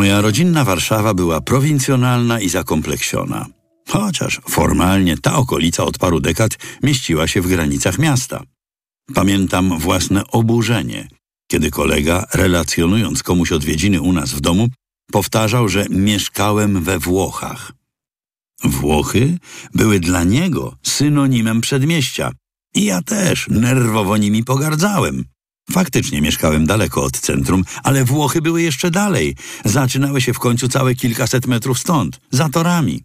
Moja rodzinna Warszawa była prowincjonalna i zakompleksiona. Chociaż formalnie ta okolica od paru dekad mieściła się w granicach miasta. Pamiętam własne oburzenie, kiedy kolega, relacjonując komuś odwiedziny u nas w domu, powtarzał, że mieszkałem we Włochach. Włochy były dla niego synonimem przedmieścia i ja też nerwowo nimi pogardzałem. Faktycznie mieszkałem daleko od centrum, ale Włochy były jeszcze dalej. Zaczynały się w końcu całe kilkaset metrów stąd, za torami.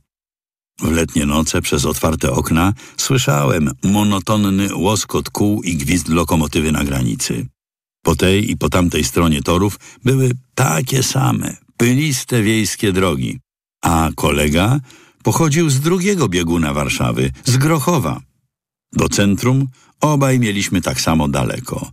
W letnie noce przez otwarte okna słyszałem monotonny łoskot kół i gwizd lokomotywy na granicy. Po tej i po tamtej stronie torów były takie same, pyliste wiejskie drogi, a kolega pochodził z drugiego bieguna Warszawy, z Grochowa. Do centrum obaj mieliśmy tak samo daleko.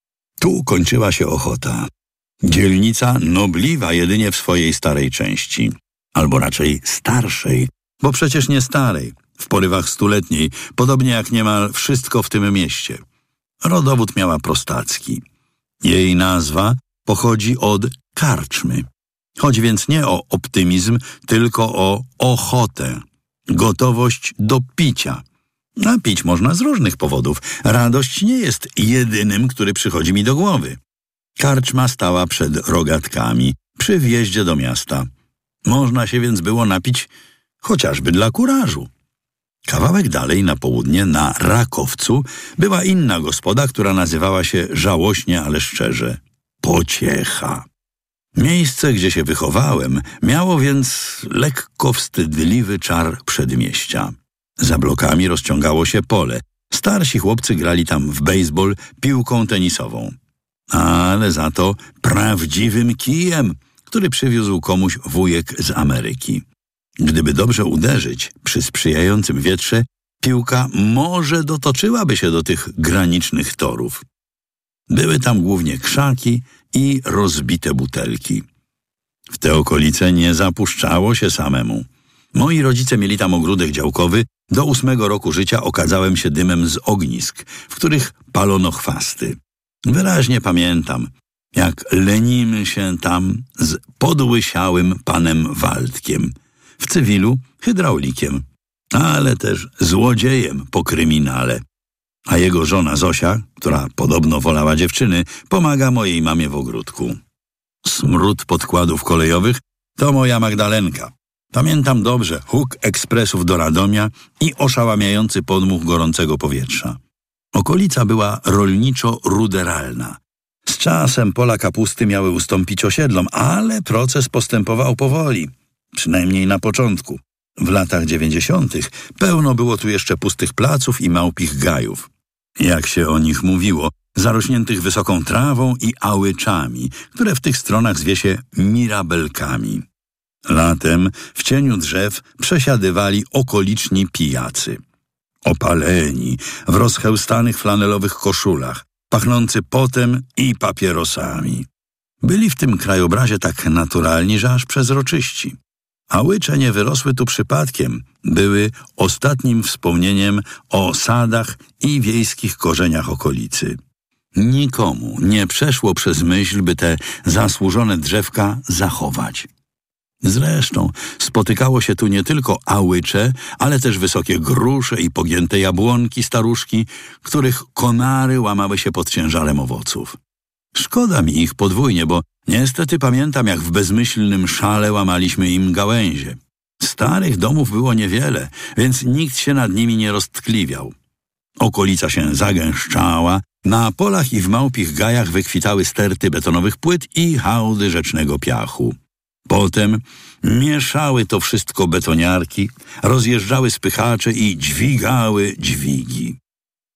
Tu kończyła się Ochota. Dzielnica nobliwa jedynie w swojej starej części, albo raczej starszej, bo przecież nie starej, w porywach stuletniej, podobnie jak niemal wszystko w tym mieście. Rodowód miała prostacki. Jej nazwa pochodzi od karczmy. Chodzi więc nie o optymizm, tylko o ochotę, gotowość do picia. A pić można z różnych powodów. Radość nie jest jedynym, który przychodzi mi do głowy. Karczma stała przed Rogatkami, przy wjeździe do miasta. Można się więc było napić chociażby dla kurażu. Kawałek dalej na południe, na Rakowcu, była inna gospoda, która nazywała się żałośnie, ale szczerze Pociecha. Miejsce, gdzie się wychowałem, miało więc lekko wstydliwy czar przedmieścia. Za blokami rozciągało się pole. Starsi chłopcy grali tam w bejsbol piłką tenisową. Ale za to prawdziwym kijem, który przywiózł komuś wujek z Ameryki. Gdyby dobrze uderzyć przy sprzyjającym wietrze, piłka może dotoczyłaby się do tych granicznych torów. Były tam głównie krzaki i rozbite butelki. W te okolice nie zapuszczało się samemu. Moi rodzice mieli tam ogródek działkowy. Do 8 roku życia okadzałem się dymem z ognisk, w których palono chwasty. Wyraźnie pamiętam, jak lenimy się tam z podłysiałym panem Waldkiem, w cywilu hydraulikiem, ale też złodziejem po kryminale. A jego żona Zosia, która podobno wolała dziewczyny, pomaga mojej mamie w ogródku. Smród podkładów kolejowych to moja Magdalenka. Pamiętam dobrze huk ekspresów do Radomia i oszałamiający podmuch gorącego powietrza. Okolica była rolniczo-ruderalna. Z czasem pola kapusty miały ustąpić osiedlom, ale proces postępował powoli, przynajmniej na początku. W latach 90. pełno było tu jeszcze pustych placów i małpich gajów. Jak się o nich mówiło, zarośniętych wysoką trawą i ałyczami, które w tych stronach zwie się mirabelkami. Latem w cieniu drzew przesiadywali okoliczni pijacy. Opaleni, w rozchełstanych flanelowych koszulach, pachnący potem i papierosami. Byli w tym krajobrazie tak naturalni, że aż przezroczyści. A łycze nie wyrosły tu przypadkiem, były ostatnim wspomnieniem o sadach i wiejskich korzeniach okolicy. Nikomu nie przeszło przez myśl, by te zasłużone drzewka zachować. Zresztą spotykało się tu nie tylko ałycze, ale też wysokie grusze i pogięte jabłonki staruszki, których konary łamały się pod ciężarem owoców. Szkoda mi ich podwójnie, bo niestety pamiętam, jak w bezmyślnym szale łamaliśmy im gałęzie. Starych domów było niewiele, więc nikt się nad nimi nie roztkliwiał. Okolica się zagęszczała, na polach i w małpich gajach wykwitały sterty betonowych płyt i hałdy rzecznego piachu. Potem mieszały to wszystko betoniarki, rozjeżdżały spychacze i dźwigały dźwigi.